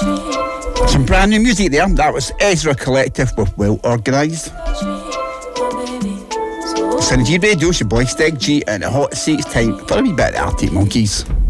Some brand new music there. That was Ezra Collective with Well Organised. Synergy Radio, your boy Steg G, and the hot seats time for a wee bit of Arctic Monkeys.